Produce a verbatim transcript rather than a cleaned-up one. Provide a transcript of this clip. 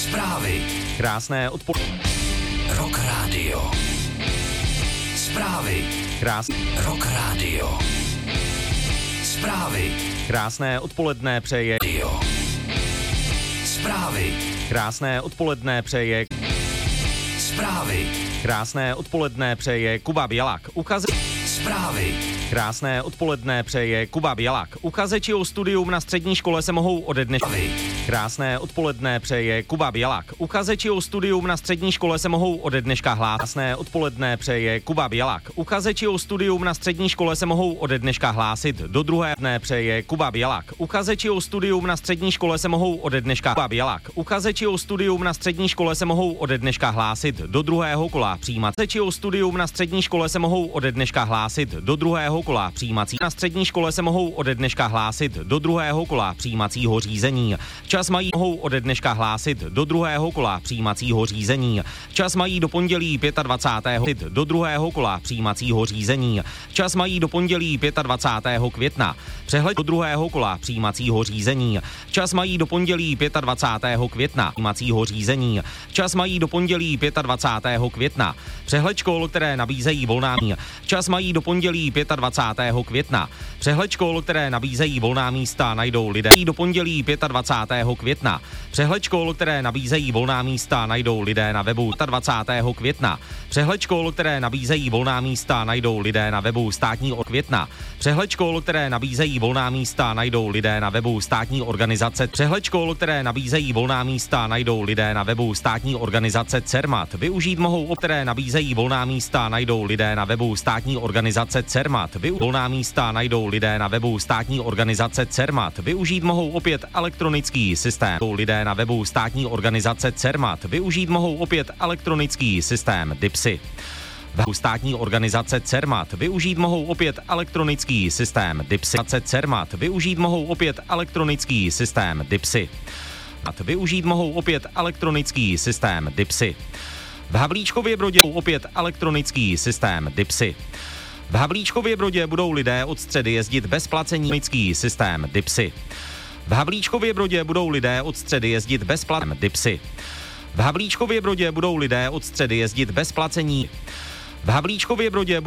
Zprávy. Krásné odpoledne. Rock Radio. Zprávy. Krásné. Rock Radio. Zprávy. Krásné odpoledne přeje. Radio. Zprávy. Krásné odpoledne přeje. Zprávy. Krásné odpoledne přeje Kuba Bělak. Ukaze... Zprávy. Krásné odpoledne přeje Kuba Bělak. Uchazeči o studium na střední škole se mohou ode dneška... Krásné odpoledne přeje Kuba Bělak. Uchazeči o studium na střední škole se mohou ode dneška hlásit. Krásné odpoledne přeje Kuba Bělak. Uchazeči o studium na střední škole se mohou ode dneška hlásit. Do druhé dne přeje Kuba Bělak. Uchazeči o studium na střední škole se mohou ode dneška Kuba Bělak. Uchazeči o studium na střední škole se mohou ode dneška hlásit do druhého kola přijímat. Uchazeči o studium na střední škole se mohou ode dneška hlásit do druhého kola přijímací. Na střední škole se mohou ode dneška hlásit do druhého kola přijímacího řízení. Čas mají mohou ode dneška hlásit do druhého kola přijímacího řízení. Čas mají do pondělí dvacátého pátého do druhého kola přijímacího řízení. Čas mají do pondělí dvacátého pátého května. Přehled do druhého kola přijímacího řízení. Čas mají do pondělí dvacátého pátého května přijímacího řízení. Čas mají do pondělí dvacátého pátého května. Přehled škol, které nabízejí volná místa. Čas mají do pondělí dvacátého pátého května. Přehled škol, které nabízejí volná místa, najdou lidé. Do pondělí dvacátého pátého května. Přehled škol, které nabízejí volná místa, najdou lidé na webu dvacátého pátého května. Přehled škol, které nabízejí volná místa, najdou lidé na webu státní od května. Přehled škol, které nabízejí volná místa, najdou lidé na webu státní organizace. Přehled škol, které nabízejí volná místa, najdou lidé na webu státní organizace CERMAT. Využít mohou, které nabízejí volná místa, najdou lidé na webu státní organizace CERMAT. Vy volná místa najdou lidé na webu státní organizace CERMAT. Využít mohou opět elektronický systém. Lidé na webu státní organizace CERMAT. Využít mohou opět elektronický systém DIPSY. V státní organizace CERMAT využít mohou opět elektronický systém DIPSY. CERMAT využít mohou opět elektronický systém DIPSY. Využít mohou opět elektronický systém DIPSY. V Havlíčkově Brodě opět elektronický systém DIPSY. V Havlíčkově Brodě budou lidé od středy jezdit bez placení elektronický systém DIPSY. V Havlíčkově Brodě budou lidé od středy jezdit bez placení DIPSY. V Havlíčkově Brodě budou lidé od středy jezdit bez placení. V Havlíčkově Brodě